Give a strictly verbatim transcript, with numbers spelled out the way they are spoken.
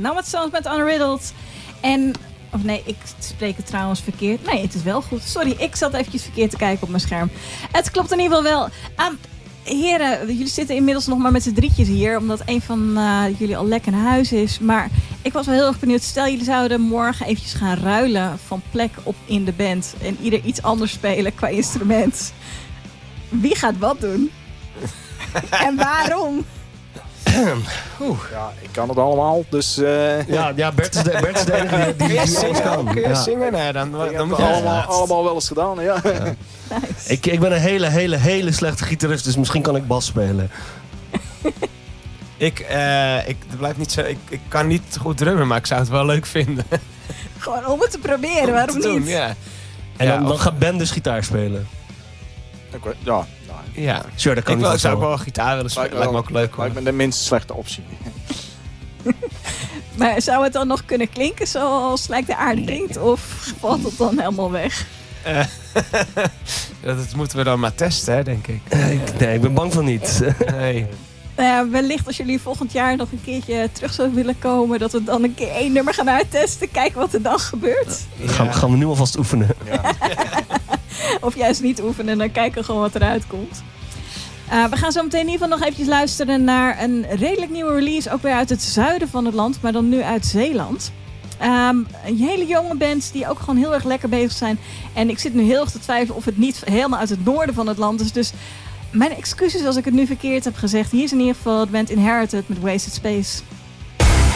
Nomad Stones met Unriddled. En, of nee, ik spreek het trouwens verkeerd. Nee, het is wel goed. Sorry, ik zat eventjes verkeerd te kijken op mijn scherm. Het klopt in ieder geval wel. Um, heren, jullie zitten inmiddels nog maar met z'n drietjes hier. Omdat een van uh, jullie al lekker naar huis is. Maar ik was wel heel erg benieuwd. Stel, jullie zouden morgen eventjes gaan ruilen van plek op in de band. En ieder iets anders spelen qua instrument. Wie gaat wat doen? En waarom? Oeh. Ja, ik kan het allemaal, dus... Uh... Ja, ja, Bert is de, Bert is de enige die, die, die alles zingen, kan. Kun je Ja. zingen? Nee, dan, dan, dan moet je allemaal, ja. allemaal wel eens gedaan, ja. ja. Nice. Ik, ik ben een hele, hele, hele slechte gitarist, dus misschien kan ik bas spelen. Ik, uh, ik, het blijft niet zo, ik, ik kan niet goed drummen, maar ik zou het wel leuk vinden. Gewoon om het te proberen, waarom te doen, niet? Ja. En Ja, dan, dan of- gaat Ben dus gitaar spelen. Ik weet- ja, nou, Ja. Sure, dat kan Ik, niet wel, ik zou ook wel. wel gitaar willen spelen, lijkt me lijkt me wel- ook leuk hoor. lijkt me de minst slechte optie. Maar zou het dan nog kunnen klinken zoals Lijkt de Aarde klinkt? Of valt het dan helemaal weg? Uh, dat, dat moeten we dan maar testen, hè, denk ik. Eh, ik- Nee, ik ben bang van niet. Nee. Nou ja, wellicht als jullie volgend jaar nog een keertje terug zouden willen komen... dat we dan een keer één nummer gaan uittesten. Kijken wat er dan gebeurt. Gaan, we- gaan we nu alvast oefenen. Of juist niet oefenen en dan kijken gewoon wat eruit komt. Uh, we gaan zo meteen in ieder geval nog eventjes luisteren naar een redelijk nieuwe release. Ook weer uit het zuiden van het land, maar dan nu uit Zeeland. Um, een hele jonge band die ook gewoon heel erg lekker bezig zijn. En ik zit nu heel erg te twijfelen of het niet helemaal uit het noorden van het land is. Dus mijn excuses als ik het nu verkeerd heb gezegd. Hier is in ieder geval de band Inherited met Wasted Space.